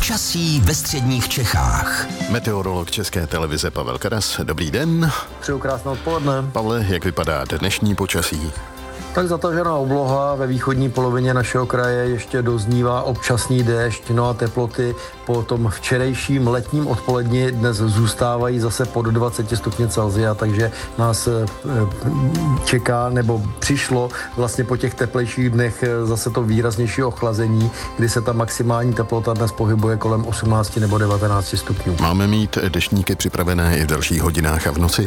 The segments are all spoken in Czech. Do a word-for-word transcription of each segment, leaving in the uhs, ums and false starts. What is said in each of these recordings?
Počasí ve středních Čechách. Meteorolog České televize Pavel Karas, dobrý den. Přeju krásné odpoledne. Pavle, jak vypadá dnešní počasí? Tak zatažená obloha ve východní polovině našeho kraje ještě doznívá občasný déšť, no a teploty po tom včerejším letním odpoledni dnes zůstávají zase pod dvacet stupňů Celsia, takže nás čeká, nebo přišlo vlastně po těch teplejších dnech zase to výraznější ochlazení, kdy se ta maximální teplota dnes pohybuje kolem osmnáct nebo devatenáct stupňů. Máme mít deštníky připravené i v dalších hodinách a v noci?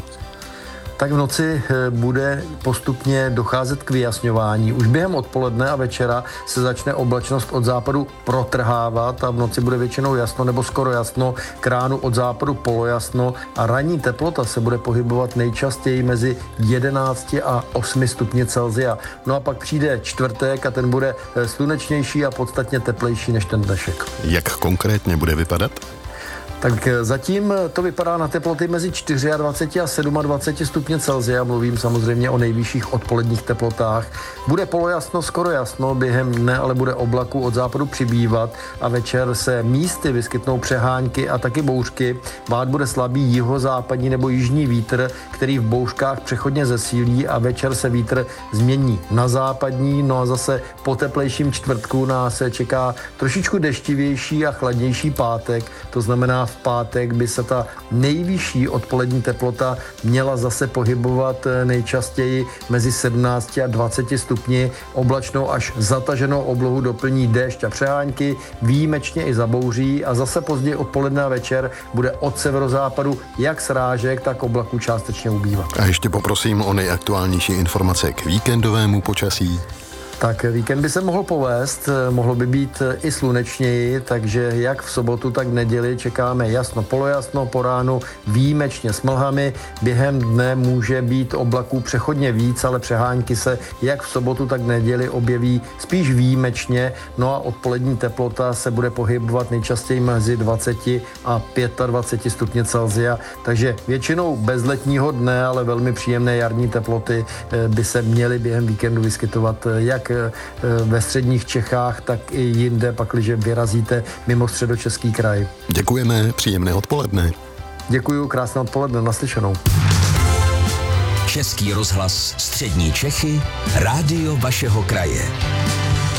Tak v noci bude postupně docházet k vyjasňování. Už během odpoledne a večera se začne oblačnost od západu protrhávat a v noci bude většinou jasno nebo skoro jasno, k ránu od západu polojasno a ranní teplota se bude pohybovat nejčastěji mezi jedenácti a osmi stupni Celsia. No a pak přijde čtvrtek a ten bude slunečnější a podstatně teplejší než ten dnešek. Jak konkrétně bude vypadat? Tak zatím to vypadá na teploty mezi dvacet čtyři a dvacet sedm stupně Celsia, mluvím samozřejmě o nejvyšších odpoledních teplotách. Bude polojasno, skoro jasno, během dne ale bude oblaků od západu přibývat a večer se místy vyskytnou přehánky a taky bouřky. Vát bude slabý jihozápadní nebo jižní vítr, který v bouřkách přechodně zesílí a večer se vítr změní na západní, no a zase po teplejším čtvrtku nás čeká trošičku deštivější a chladnější pátek, to znamená v pátek by se ta nejvyšší odpolední teplota měla zase pohybovat nejčastěji mezi sedmnácti a dvaceti stupni. Oblačnou až zataženou oblohu doplní déšť a přehánky, výjimečně i zabouří a zase později odpoledne a večer bude od severozápadu jak srážek, tak oblaků částečně ubývat. A ještě poprosím o nejaktuálnější informace k víkendovému počasí. Tak víkend by se mohl povést, mohlo by být i slunečněji, takže jak v sobotu, tak v neděli čekáme jasno, polojasno, po ránu výjimečně s mlhami. Během dne může být oblaků přechodně víc, ale přehánky se jak v sobotu, tak v neděli objeví spíš výjimečně. No a odpolední teplota se bude pohybovat nejčastěji mezi dvaceti a dvaceti pěti stupně Celsia, takže většinou bez letního dne, ale velmi příjemné jarní teploty by se měly během víkendu vyskytovat jak ve středních Čechách, tak i jinde, pakliže vyrazíte mimo středočeský kraj. Děkujeme, příjemné odpoledne. Děkuju, krásné odpoledne, naslyšenou. Český rozhlas Střední Čechy, rádio vašeho kraje.